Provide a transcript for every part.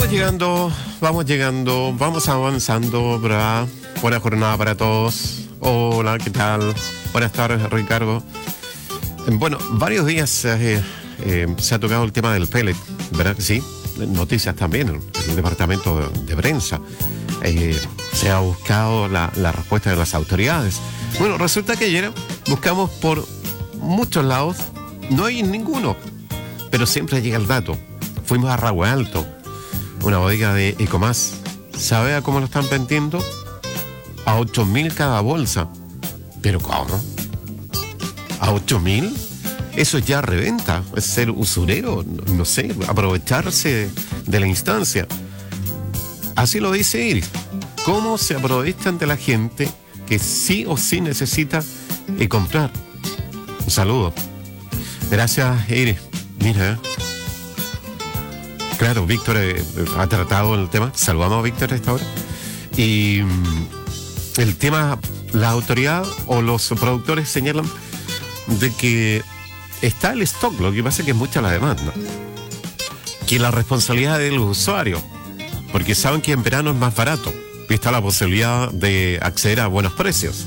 vamos llegando, vamos avanzando, ¿verdad? Buena jornada para todos. Hola, ¿qué tal? Buenas tardes, Ricardo. Bueno, varios días se ha tocado el tema del pellet, ¿verdad que sí? Noticias también, en el departamento de prensa. Se ha buscado la respuesta de las autoridades. Bueno, resulta que ayer buscamos por muchos lados, no hay ninguno, pero siempre llega el dato. Fuimos a Rago Alto, una bodega de Ecomás. ¿Sabe a cómo lo están vendiendo? A 8.000 cada bolsa. ¿Pero cómo? ¿A 8.000? Eso es ya reventa, es ser usurero, no sé, aprovecharse de la instancia. Así lo dice Iris. ¿Cómo se aprovechan de la gente que sí o sí necesita comprar? Un saludo. Gracias, Iris. Mira, claro, Víctor ha tratado el tema. Saludamos a Víctor a esta hora. Y el tema, la autoridad o los productores señalan de que está el stock, lo que pasa es que es mucha la demanda. Que la responsabilidad del usuario, porque saben que en verano es más barato y está la posibilidad de acceder a buenos precios.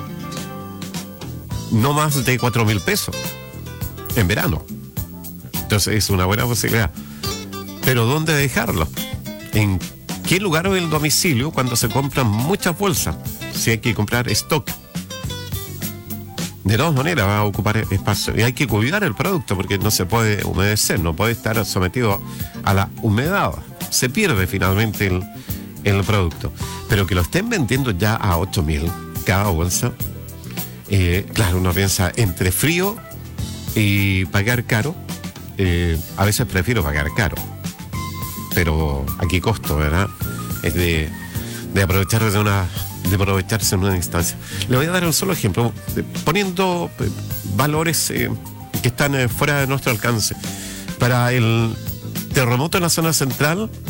No más de 4.000 pesos en verano. Entonces es una buena posibilidad. Pero ¿dónde dejarlo? ¿En qué lugar o el domicilio cuando se compran muchas bolsas? Si hay que comprar stock. De todas maneras va a ocupar espacio y hay que cuidar el producto porque no se puede humedecer, no puede estar sometido a la humedad. Se pierde finalmente el producto. Pero que lo estén vendiendo ya a 8.000 cada bolsa, claro, uno piensa entre frío y pagar caro. A veces prefiero pagar caro, pero aquí costo, ¿verdad? Es de aprovechar de aprovecharse en una instancia. Le voy a dar un solo ejemplo, poniendo valores que están fuera de nuestro alcance. Para el terremoto en la zona central,